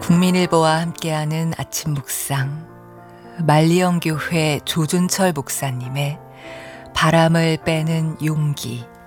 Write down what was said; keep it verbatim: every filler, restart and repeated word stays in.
국민일보와 함께하는 아침 묵상, 만리영교회 조준철 목사님의 바람을 빼는 용기